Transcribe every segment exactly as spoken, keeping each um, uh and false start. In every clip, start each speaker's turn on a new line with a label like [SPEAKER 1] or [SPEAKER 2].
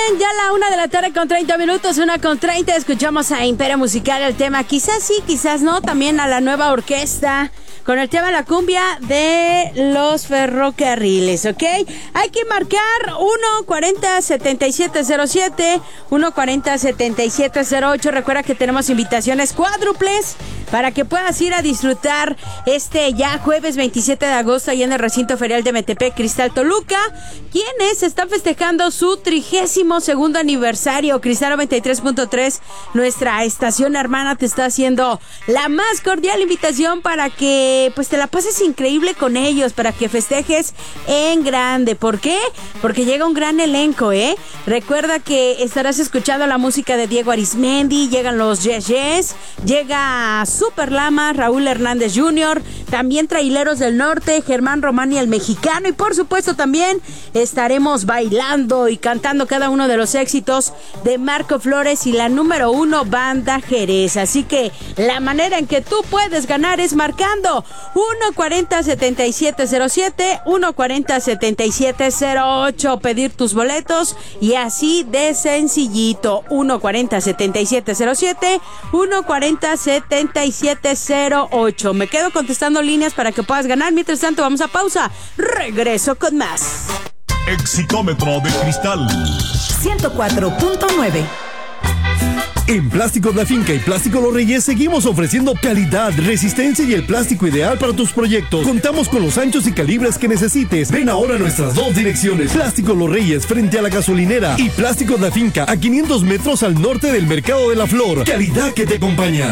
[SPEAKER 1] bien, ya la una de la tarde con treinta minutos, una con treinta, escuchamos a Imperio Musical, el tema quizás sí, quizás no, también a la nueva orquesta con el tema La Cumbia de los Ferrocarriles, ¿ok? Hay que marcar uno cuarenta setenta y siete cero siete, uno cuarenta setenta y siete cero ocho. Recuerda que tenemos invitaciones cuádruples para que puedas ir a disfrutar este ya jueves veintisiete de agosto allá en el recinto ferial de Metepec, Cristal Toluca, quienes están festejando su trigésimo segundo aniversario. Cristal noventa y tres punto tres, nuestra estación hermana, te está haciendo la más cordial invitación para que pues te la pases increíble con ellos, para que festejes en grande. ¿Por qué? Porque llega un gran elenco, ¿eh? Recuerda que estarás escuchando la música de Diego Arismendi, llegan los Yes Yes, llega Super Lama, Raúl Hernández junior, también Traileros del Norte, Germán Román y el Mexicano, y por supuesto también estaremos bailando y cantando cada uno de los éxitos de Marco Flores y la número uno Banda Jerez. Así que la manera en que tú puedes ganar es marcando uno cuarenta setenta y siete cero siete, uno cuarenta setenta y siete cero ocho, pedir tus boletos y así de sencillito. Uno cuarenta setenta y siete cero siete, uno cuarenta setenta y siete cero ocho. Me quedo contestando líneas para que puedas ganar. Mientras tanto, vamos a pausa. Regreso con más.
[SPEAKER 2] Exitómetro de Cristal
[SPEAKER 3] ciento cuatro punto nueve.
[SPEAKER 4] En Plásticos La Finca y Plástico Los Reyes seguimos ofreciendo calidad, resistencia y el plástico ideal para tus proyectos. Contamos con los anchos y calibres que necesites. Ven ahora a nuestras dos direcciones: Plásticos Los Reyes frente a la gasolinera y Plásticos La Finca a quinientos metros al norte del Mercado de la Flor. Calidad que te acompaña.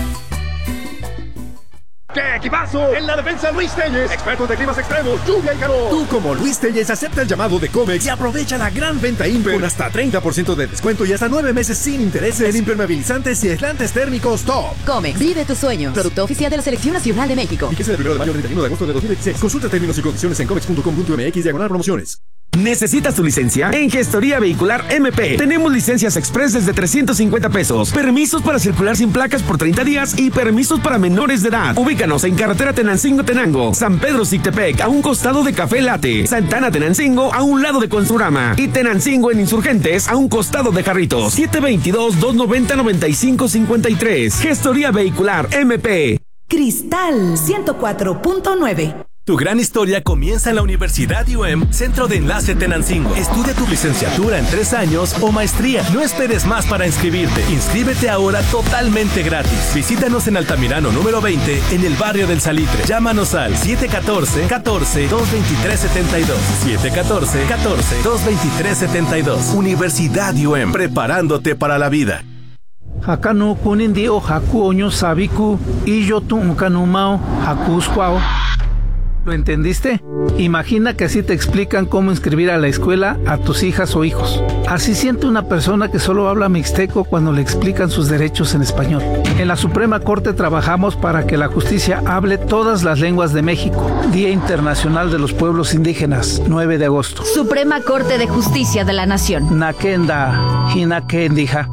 [SPEAKER 5] ¡Qué equipazo! En la defensa, Luis Telles, expertos de climas extremos, lluvia y calor. Tú, como Luis Telles, acepta el llamado de Comex y aprovecha la gran venta Imper con hasta treinta por ciento de descuento y hasta nueve meses sin intereses en impermeabilizantes y aislantes térmicos top.
[SPEAKER 3] Comex, vive tus sueños. Producto oficial de la Selección Nacional de México.
[SPEAKER 5] Fíjese del primero de mayo al treinta y uno de agosto de dos mil veintiséis. Consulta términos y condiciones en comex punto com punto m x diagonal promociones.
[SPEAKER 6] ¿Necesitas tu licencia? En Gestoría Vehicular M P tenemos licencias express desde trescientos cincuenta pesos, permisos para circular sin placas por treinta días y permisos para menores de edad. Ubícanos en carretera Tenancingo-Tenango, San Pedro Sictepec, a un costado de Café Latte, Santana Tenancingo, a un lado de Construrama, y Tenancingo en Insurgentes, a un costado de Jarritos. siete dos dos, dos nueve cero, nueve cinco cinco tres. Gestoría Vehicular M P.
[SPEAKER 3] Cristal ciento cuatro punto nueve.
[SPEAKER 7] Tu gran historia comienza en la Universidad I U E M, Centro de Enlace Tenancingo. Estudia tu licenciatura en tres años o maestría. No esperes más para inscribirte. Inscríbete ahora totalmente gratis. Visítanos en Altamirano número veinte, en el barrio del Salitre. Llámanos al siete uno cuatro, catorce, dos veintitrés setenta y dos. siete uno cuatro, catorce, dos veintitrés setenta y dos. Universidad I U E M, preparándote para la vida.
[SPEAKER 8] Hakano kunindi o haku oño sabiku y yo tu kanumao hakuskwao. ¿Lo entendiste? Imagina que así te explican cómo inscribir a la escuela a tus hijas o hijos. Así siente una persona que solo habla mixteco cuando le explican sus derechos en español. En la Suprema Corte trabajamos para que la justicia hable todas las lenguas de México. Día Internacional de los Pueblos Indígenas, nueve de agosto.
[SPEAKER 9] Suprema Corte de Justicia de la Nación.
[SPEAKER 8] Nakenda, Hinakendija.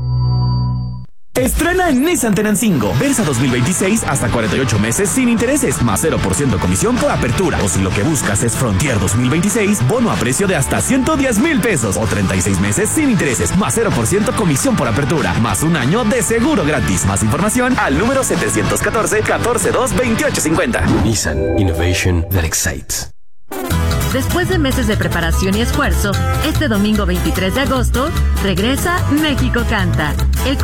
[SPEAKER 6] Estrena en Nissan Tenancingo. Versa dos mil veintiséis hasta cuarenta y ocho meses sin intereses, más cero por ciento comisión por apertura. O si lo que buscas es Frontier dos mil veintiséis, bono a precio de hasta ciento diez mil pesos. O treinta y seis meses sin intereses, más cero por ciento comisión por apertura, más un año de seguro gratis. Más información al número setecientos catorce, catorce dos, veintiocho cincuenta.
[SPEAKER 10] Nissan Innovation that excites.
[SPEAKER 9] Después de meses de preparación y esfuerzo, este domingo veintitrés de agosto regresa México Canta. El